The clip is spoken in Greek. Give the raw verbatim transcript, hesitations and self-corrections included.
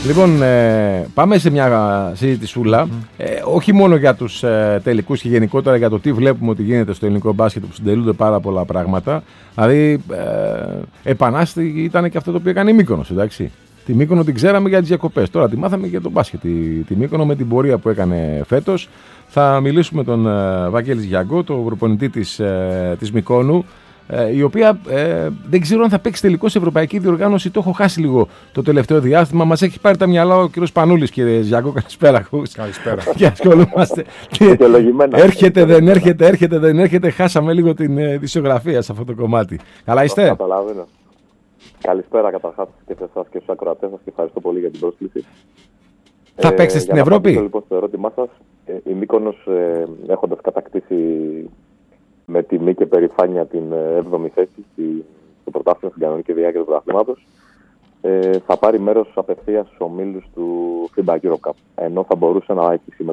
Λοιπόν, ε, πάμε σε μια συζητησούλα, mm. ε, όχι μόνο για τους ε, τελικούς και γενικότερα για το τι βλέπουμε ότι γίνεται στο ελληνικό μπάσκετ, που συντελούνται πάρα πολλά πράγματα. Δηλαδή, ε, επανάστη ήταν και αυτό το οποίο έκανε η Μύκονος, εντάξει. Τη Μύκονο την ξέραμε για τις διακοπές. Τώρα τη μάθαμε για τον μπάσκετ. Τη, τη Μύκονο με την πορεία που έκανε φέτος. Θα μιλήσουμε με τον ε, Βαγγέλη Γιαγκό, τον προπονητή της, ε, της Μυκόνου, ε, η οποία ε, δεν ξέρω αν θα παίξει τελικώς σε ευρωπαϊκή διοργάνωση. Το έχω χάσει λίγο το τελευταίο διάστημα. Μας έχει πάρει τα μυαλά ο κ. Πανούλης, κύριε Γιαγκό. Καλησπέρα. Καλησπέρα. Και ασχολούμαστε. Έρχεται, δεν έρχεται, έρχεται, δεν έρχεται. Χάσαμε λίγο την ε, ισογραφία σε αυτό το κομμάτι. Καλά είστε? Καταλαβαίνω. Καλησπέρα καταρχάς και σε εσάς και στους ακροατές σας και ευχαριστώ πολύ για την πρόσκληση. Θα ε, παίξετε στην Ευρώπη? Για να λοιπόν στο ερώτημά σας, ε, η Μύκονος ε, έχοντας κατακτήσει με τιμή και περηφάνεια την έβδομη θέση στη, στο πρωτάθλημα στην κανονική διάρκεια του πρωταθλήματος, ε, θα πάρει μέρος απευθείας στους ομίλους του φιμπα Euro Cup, ενώ θα μπορούσε να έχει συμμετοχή